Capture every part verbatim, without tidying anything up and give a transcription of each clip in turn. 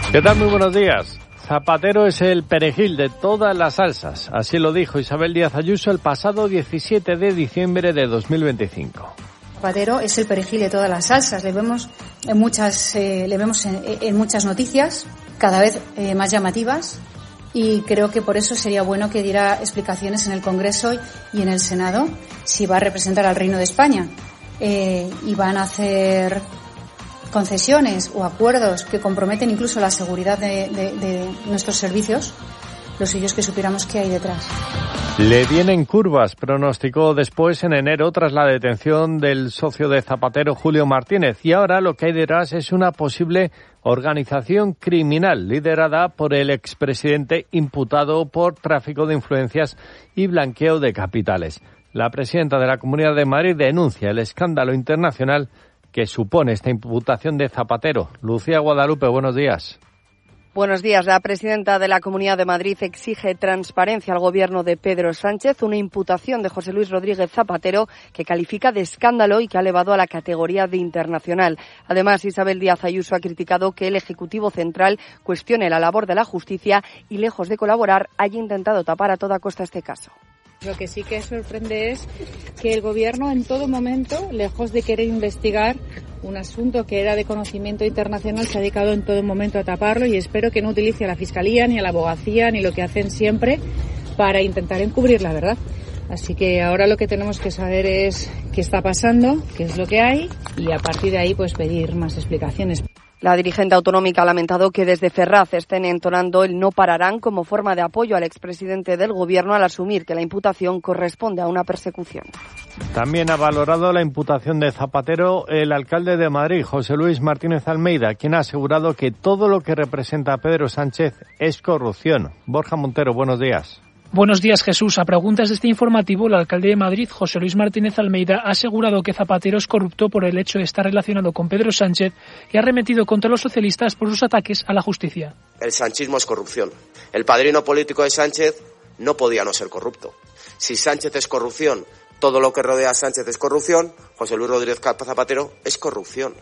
¿Qué tal? Muy buenos días. Zapatero es el perejil de todas las salsas. Así lo dijo Isabel Díaz Ayuso el pasado diecisiete de diciembre de dos mil veinticinco. Zapatero es el perejil de todas las salsas. Le vemos en muchas, eh, le vemos en, en muchas noticias, cada vez eh, más llamativas, y creo que por eso sería bueno que diera explicaciones en el Congreso y en el Senado si va a representar al Reino de España eh, y van a hacer concesiones o acuerdos que comprometen incluso la seguridad de, de, de nuestros servicios. Lo suyo es que supiéramos qué hay detrás. Le vienen curvas, pronosticó después en enero tras la detención del socio de Zapatero, Julio Martínez. Y ahora lo que hay detrás es una posible organización criminal liderada por el expresidente imputado por tráfico de influencias y blanqueo de capitales. La presidenta de la Comunidad de Madrid denuncia el escándalo internacional que supone esta imputación de Zapatero. Lucía Guadalupe, buenos días. Buenos días. La presidenta de la Comunidad de Madrid exige transparencia al gobierno de Pedro Sánchez, una imputación de José Luis Rodríguez Zapatero que califica de escándalo y que ha elevado a la categoría de internacional. Además, Isabel Díaz Ayuso ha criticado que el Ejecutivo Central cuestione la labor de la justicia y, lejos de colaborar, haya intentado tapar a toda costa este caso. Lo que sí que sorprende es que el Gobierno en todo momento, lejos de querer investigar un asunto que era de conocimiento internacional, se ha dedicado en todo momento a taparlo, y espero que no utilice a la Fiscalía ni a la Abogacía ni lo que hacen siempre para intentar encubrir la verdad. Así que ahora lo que tenemos que saber es qué está pasando, qué es lo que hay, y a partir de ahí pues pedir más explicaciones. La dirigente autonómica ha lamentado que desde Ferraz estén entonando el no pararán como forma de apoyo al expresidente del Gobierno al asumir que la imputación corresponde a una persecución. También ha valorado la imputación de Zapatero el alcalde de Madrid, José Luis Martínez Almeida, quien ha asegurado que todo lo que representa a Pedro Sánchez es corrupción. Borja Montero, buenos días. Buenos días, Jesús. A preguntas de este informativo, el alcalde de Madrid, José Luis Martínez Almeida, ha asegurado que Zapatero es corrupto por el hecho de estar relacionado con Pedro Sánchez y ha arremetido contra los socialistas por sus ataques a la justicia. El sanchismo es corrupción. El padrino político de Sánchez no podía no ser corrupto. Si Sánchez es corrupción, todo lo que rodea a Sánchez es corrupción, José Luis Rodríguez Zapatero es corrupción.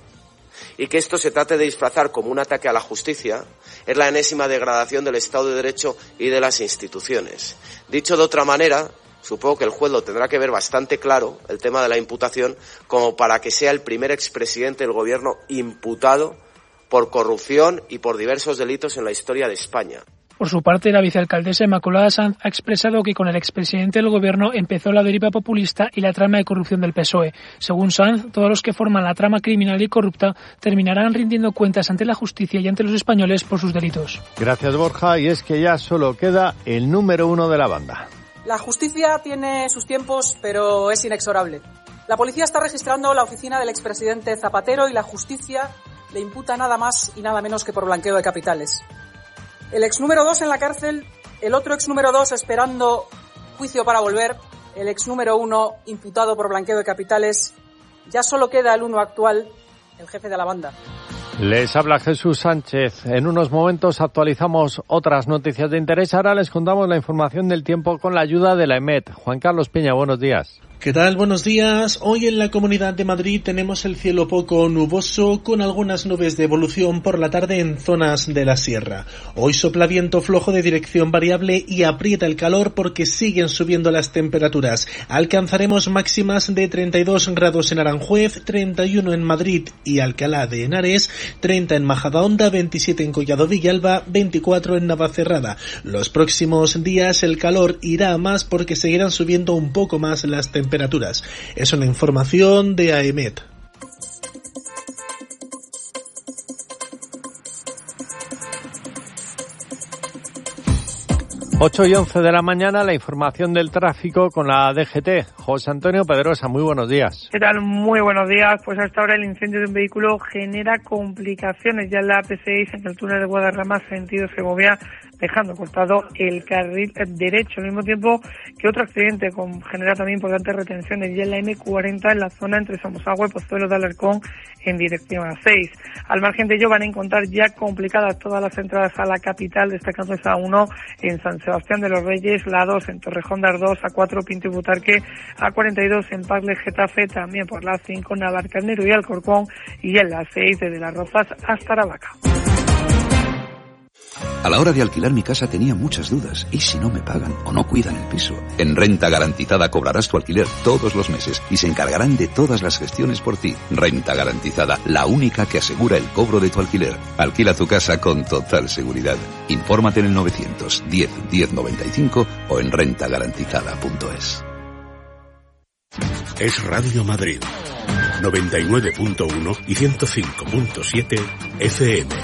Y que esto se trate de disfrazar como un ataque a la justicia es la enésima degradación del Estado de Derecho y de las instituciones. Dicho de otra manera, supongo que el juez lo tendrá que ver bastante claro, el tema de la imputación, como para que sea el primer expresidente del Gobierno imputado por corrupción y por diversos delitos en la historia de España. Por su parte, la vicealcaldesa Inmaculada Sanz ha expresado que con el expresidente del Gobierno empezó la deriva populista y la trama de corrupción del P S O E. Según Sanz, todos los que forman la trama criminal y corrupta terminarán rindiendo cuentas ante la justicia y ante los españoles por sus delitos. Gracias, Borja. Y es que ya solo queda el número uno de la banda. La justicia tiene sus tiempos, pero es inexorable. La policía está registrando la oficina del expresidente Zapatero y la justicia le imputa nada más y nada menos que por blanqueo de capitales. El ex número dos en la cárcel, el otro ex número dos esperando juicio para volver, el ex número uno imputado por blanqueo de capitales. Ya solo queda el uno actual, el jefe de la banda. Les habla Jesús Sánchez. En unos momentos actualizamos otras noticias de interés. Ahora les contamos la información del tiempo con la ayuda de la EMET. Juan Carlos Piña, buenos días. ¿Qué tal? Buenos días. Hoy en la Comunidad de Madrid tenemos el cielo poco nuboso con algunas nubes de evolución por la tarde en zonas de la sierra. Hoy sopla viento flojo de dirección variable y aprieta el calor porque siguen subiendo las temperaturas. Alcanzaremos máximas de treinta y dos grados en Aranjuez, treinta y uno en Madrid y Alcalá de Henares, treinta en Majadahonda, veintisiete en Collado Villalba, veinticuatro en Navacerrada. Los próximos días el calor irá a más porque seguirán subiendo un poco más las temperaturas. temperaturas. Es una información de AEMET. ocho y once de la mañana, la información del tráfico con la D G T. José Antonio Pedrosa, muy buenos días. ¿Qué tal? Muy buenos días. Pues hasta ahora el incendio de un vehículo genera complicaciones ya en la A P seis en el túnel de Guadarrama, sentido Segovia, dejando cortado el carril derecho, al mismo tiempo que otro accidente con, genera también importantes retenciones ya en la eme cuarenta en la zona entre Somosagua y Pozuelo de Alarcón en dirección a seis. Al margen de ello van a encontrar ya complicadas todas las entradas a la capital, destacando esa uno en San Sebastián de los Reyes, la dos en Torrejón de Ardoz, a cuatro Pinto y Butarque, a cuarenta y dos en Parle Getafe, también por la cinco Navalcarnero y Alcorcón, y en la seis desde Las Rozas hasta Aravaca. A la hora de alquilar mi casa tenía muchas dudas. ¿Y si no me pagan o no cuidan el piso? En Renta Garantizada cobrarás tu alquiler todos los meses y se encargarán de todas las gestiones por ti. Renta Garantizada, la única que asegura el cobro de tu alquiler. Alquila tu casa con total seguridad. Infórmate en el novecientos diez diez noventa y cinco o en renta garantizada punto es. Es Radio Madrid, noventa y nueve punto uno y ciento cinco punto siete F M.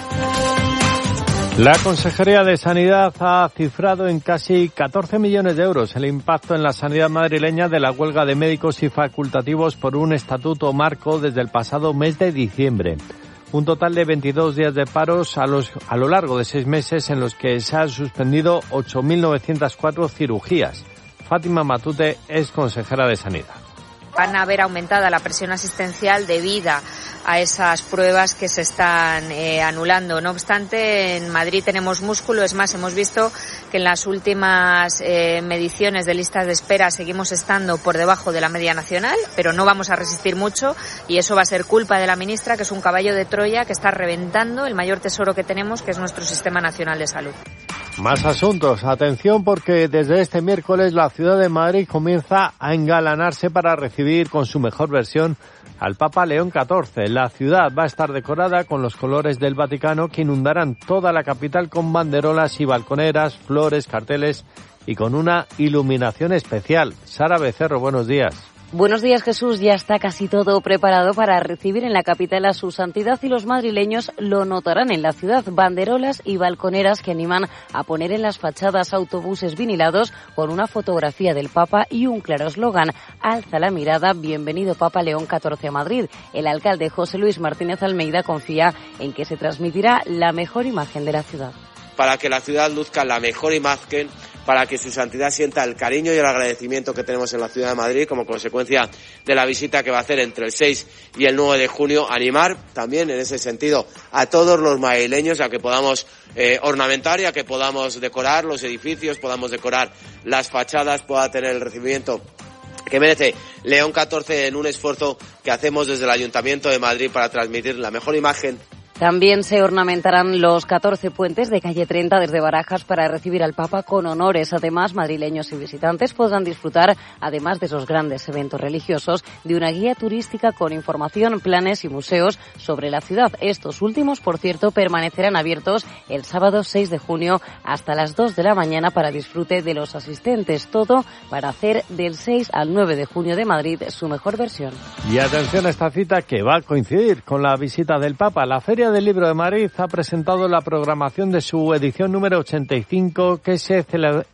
La Consejería de Sanidad ha cifrado en casi catorce millones de euros el impacto en la sanidad madrileña de la huelga de médicos y facultativos por un estatuto marco desde el pasado mes de diciembre. Un total de veintidós días de paros a, los, a lo largo de seis meses en los que se han suspendido ocho mil novecientas cuatro cirugías. Fátima Matute es consejera de Sanidad. Van a ver aumentada la presión asistencial debida a esas pruebas que se están eh, anulando. No obstante, en Madrid tenemos músculo. Es más, hemos visto que en las últimas eh, mediciones de listas de espera seguimos estando por debajo de la media nacional, pero no vamos a resistir mucho y eso va a ser culpa de la ministra, que es un caballo de Troya que está reventando el mayor tesoro que tenemos, que es nuestro Sistema Nacional de Salud. Más asuntos. Atención, porque desde este miércoles la ciudad de Madrid comienza a engalanarse para recibir con su mejor versión al Papa León catorce. La ciudad va a estar decorada con los colores del Vaticano que inundarán toda la capital con banderolas y balconeras, flores, carteles y con una iluminación especial. Sara Becerro, buenos días. Buenos días, Jesús. Ya está casi todo preparado para recibir en la capital a su santidad y los madrileños lo notarán en la ciudad. Banderolas y balconeras que animan a poner en las fachadas autobuses vinilados con una fotografía del Papa y un claro eslogan: alza la mirada, bienvenido Papa León catorce a Madrid. El alcalde José Luis Martínez Almeida confía en que se transmitirá la mejor imagen de la ciudad. Para que la ciudad luzca la mejor imagen, para que su santidad sienta el cariño y el agradecimiento que tenemos en la ciudad de Madrid como consecuencia de la visita que va a hacer entre el seis y el nueve de junio. Animar también en ese sentido a todos los madrileños a que podamos eh, ornamentar y a que podamos decorar los edificios, podamos decorar las fachadas, pueda tener el recibimiento que merece León catorce en un esfuerzo que hacemos desde el Ayuntamiento de Madrid para transmitir la mejor imagen. También se ornamentarán los catorce puentes de calle treinta desde Barajas para recibir al Papa con honores. Además, madrileños y visitantes podrán disfrutar, además de esos grandes eventos religiosos, de una guía turística con información, planes y museos sobre la ciudad. Estos últimos, por cierto, permanecerán abiertos el sábado seis de junio hasta las dos de la mañana para disfrute de los asistentes. Todo para hacer del seis al nueve de junio de Madrid su mejor versión. Y atención a esta cita que va a coincidir con la visita del Papa. La Feria del Libro de Madrid ha presentado la programación de su edición número ochenta y cinco que se, cele-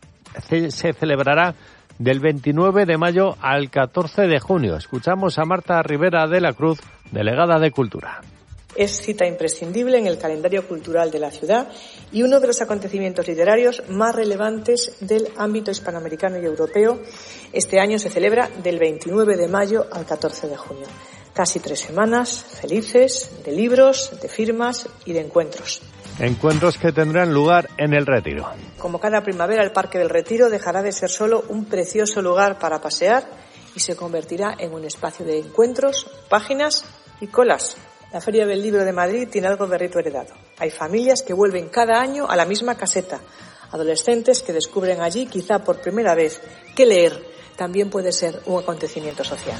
se celebrará del veintinueve de mayo al catorce de junio. Escuchamos a Marta Rivera de la Cruz, delegada de Cultura. Es cita imprescindible en el calendario cultural de la ciudad y uno de los acontecimientos literarios más relevantes del ámbito hispanoamericano y europeo. Este año se celebra del veintinueve de mayo al catorce de junio. Casi tres semanas felices de libros, de firmas y de encuentros. Encuentros que tendrán lugar en el Retiro. Como cada primavera, el Parque del Retiro dejará de ser solo un precioso lugar para pasear y se convertirá en un espacio de encuentros, páginas y colas. La Feria del Libro de Madrid tiene algo de rito heredado. Hay familias que vuelven cada año a la misma caseta. Adolescentes que descubren allí, quizá por primera vez, que leer también puede ser un acontecimiento social.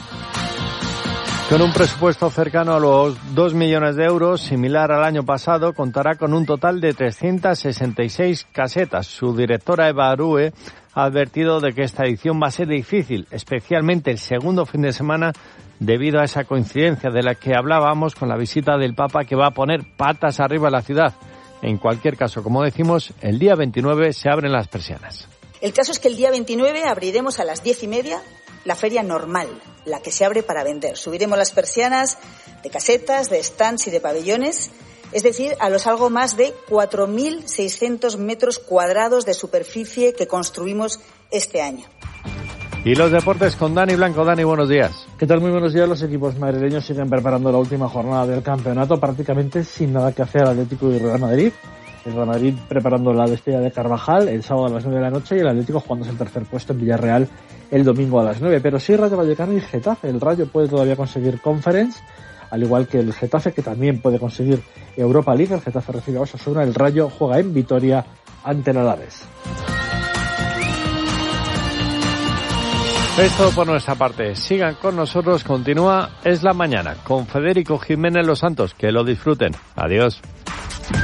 Con un presupuesto cercano a los dos millones de euros, similar al año pasado, contará con un total de trescientas sesenta y seis casetas. Su directora Eva Arúe ha advertido de que esta edición va a ser difícil, especialmente el segundo fin de semana, debido a esa coincidencia de la que hablábamos con la visita del Papa, que va a poner patas arriba a la ciudad. En cualquier caso, como decimos, el día veintinueve se abren las persianas. El caso es que el día veintinueve abriremos a las diez y media la feria normal, la que se abre para vender. Subiremos las persianas de casetas, de stands y de pabellones, es decir, a los algo más de cuatro mil seiscientos metros cuadrados de superficie que construimos este año. Y los deportes con Dani Blanco. Dani, buenos días. ¿Qué tal? Muy buenos días. Los equipos madrileños siguen preparando la última jornada del campeonato, prácticamente sin nada que hacer Atlético y Real Madrid. El Real Madrid preparando la despedida de Carvajal el sábado a las nueve de la noche y el Atlético jugándose el tercer puesto en Villarreal el domingo a las nueve. Pero sí Rayo Vallecano y Getafe. El Rayo puede todavía conseguir Conference, al igual que el Getafe, que también puede conseguir Europa League. El Getafe recibe a Osasuna, el Rayo juega en Vitoria ante el Alavés. Es todo por nuestra parte. Sigan con nosotros, continúa Es la Mañana con Federico Jiménez Los Santos. Que lo disfruten. Adiós.